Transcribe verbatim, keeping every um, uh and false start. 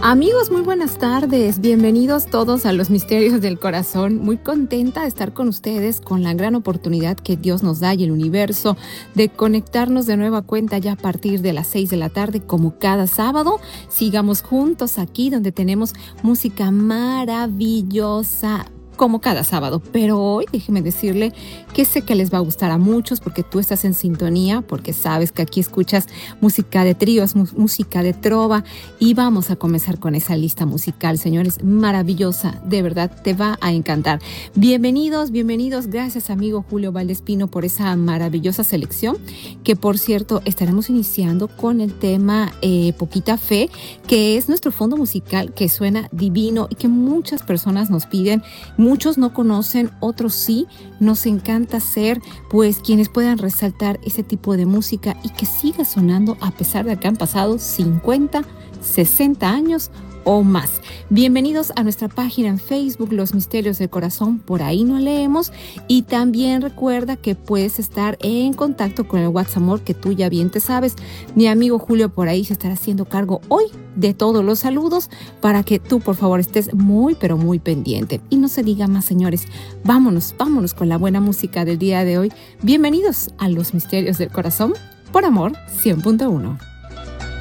Amigos, muy buenas tardes. Bienvenidos todos a los Misterios del Corazón. Muy contenta de estar con ustedes con la gran oportunidad que Dios nos da y el universo de conectarnos de nueva cuenta ya a partir de las seis de la tarde como cada sábado. Sigamos juntos aquí donde tenemos música maravillosa como cada sábado, pero hoy déjeme decirle que sé que les va a gustar a muchos porque tú estás en sintonía, porque sabes que aquí escuchas música de tríos, mu- música de trova y vamos a comenzar con esa lista musical, señores, maravillosa, de verdad te va a encantar. Bienvenidos, bienvenidos, gracias amigo Julio Valdespino por esa maravillosa selección, que por cierto estaremos iniciando con el tema eh, Poquita Fe, que es nuestro fondo musical que suena divino y que muchas personas nos piden. Muchos no conocen, otros sí. Nos encanta ser pues quienes puedan resaltar ese tipo de música y que siga sonando a pesar de que han pasado cincuenta, sesenta años o más. Bienvenidos a nuestra página en Facebook, Los Misterios del Corazón, por ahí nos leemos. Y también recuerda que puedes estar en contacto con el WhatsApp que tú ya bien te sabes. Mi amigo Julio por ahí se estará haciendo cargo hoy de todos los saludos para que tú por favor estés muy pero muy pendiente. Y no se diga más, señores, vámonos, vámonos con la buena música del día de hoy. Bienvenidos a Los Misterios del Corazón por Amor cien punto uno.